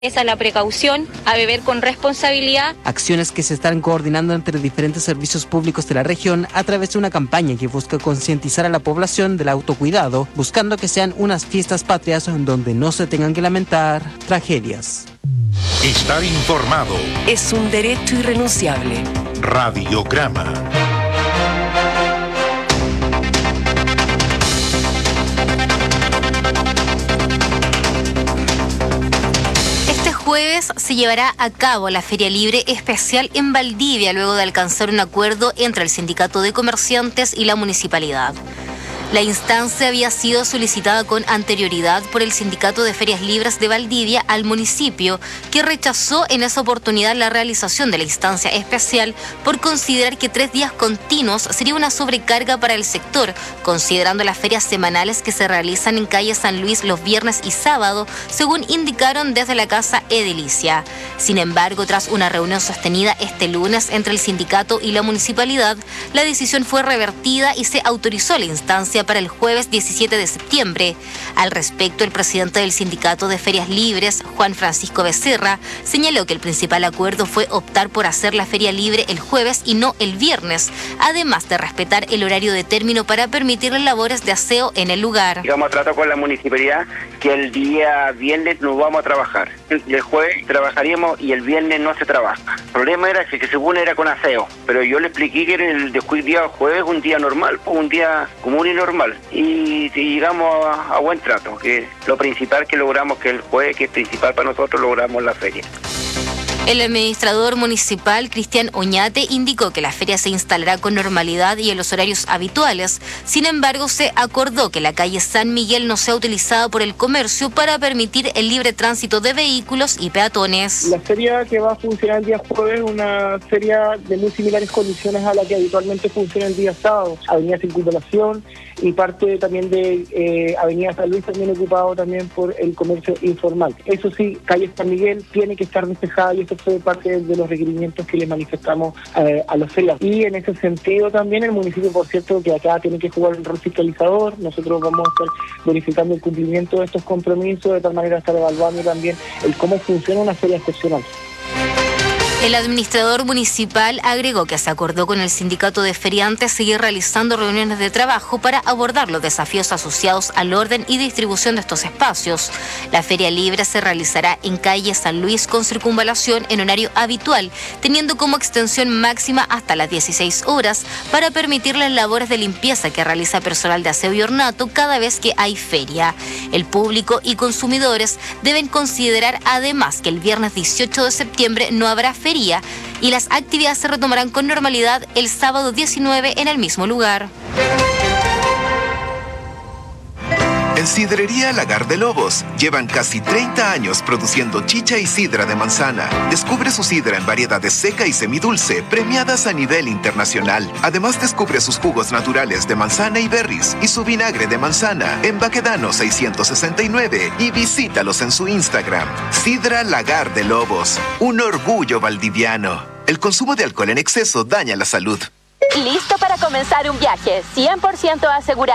Esa es la precaución, a beber con responsabilidad. Acciones que se están coordinando entre diferentes servicios públicos de la región a través de una campaña que busca concientizar a la población del autocuidado, buscando que sean unas fiestas patrias donde no se tengan que lamentar tragedias. Estar informado es un derecho irrenunciable. Radiograma. Jueves se llevará a cabo la Feria Libre Especial en Valdivia luego de alcanzar un acuerdo entre el Sindicato de Comerciantes y la Municipalidad. La instancia había sido solicitada con anterioridad por el Sindicato de Ferias Libres de Valdivia al municipio, que rechazó en esa oportunidad la realización de la instancia especial por considerar que 3 días continuos sería una sobrecarga para el sector, considerando las ferias semanales que se realizan en calle San Luis los viernes y sábado, según indicaron desde la Casa Edilicia. Sin embargo, tras una reunión sostenida este lunes entre el sindicato y la municipalidad, la decisión fue revertida y se autorizó la instancia para el jueves 17 de septiembre. Al respecto, el presidente del Sindicato de Ferias Libres, Juan Francisco Becerra, señaló que el principal acuerdo fue optar por hacer la feria libre el jueves y no el viernes, además de respetar el horario de término para permitir las labores de aseo en el lugar. Vamos a tratar con la municipalidad que el día viernes no vamos a trabajar. El jueves trabajaríamos y el viernes no se trabaja. El problema era que según era con aseo, pero yo le expliqué que era el día jueves un día normal, un día común y normal. Y llegamos a buen trato, que lo principal que logramos, que el jueves, que es principal para nosotros, logramos la feria. El administrador municipal, Cristian Oñate, indicó que la feria se instalará con normalidad y en los horarios habituales. Sin embargo, se acordó que la calle San Miguel no sea utilizada por el comercio para permitir el libre tránsito de vehículos y peatones. La feria que va a funcionar el día jueves es una feria de muy similares condiciones a la que habitualmente funciona el día sábado. Avenida Circunvalación y parte también de Avenida San Luis también ocupado también por el comercio informal. Eso sí, calle San Miguel tiene que estar despejada y esto fue parte de los requerimientos que le manifestamos a los feriados. Y en ese sentido también el municipio, por cierto, que acá tiene que jugar un rol fiscalizador. Nosotros vamos a estar verificando el cumplimiento de estos compromisos, de tal manera estar evaluando también el cómo funciona una feria excepcional. El administrador municipal agregó que se acordó con el sindicato de feriantes seguir realizando reuniones de trabajo para abordar los desafíos asociados al orden y distribución de estos espacios. La feria libre se realizará en calle San Luis con circunvalación en horario habitual, teniendo como extensión máxima hasta las 16 horas para permitir las labores de limpieza que realiza personal de aseo y ornato cada vez que hay feria. El público y consumidores deben considerar además que el viernes 18 de septiembre no habrá feria y las actividades se retomarán con normalidad el sábado 19 en el mismo lugar. En Sidrería Lagar de Lobos llevan casi 30 años produciendo chicha y sidra de manzana. Descubre su sidra en variedades seca y semidulce, premiadas a nivel internacional. Además, descubre sus jugos naturales de manzana y berries y su vinagre de manzana en Baquedano 669 y visítalos en su Instagram. Sidra Lagar de Lobos, un orgullo valdiviano. El consumo de alcohol en exceso daña la salud. Listo para comenzar un viaje 100% asegurado.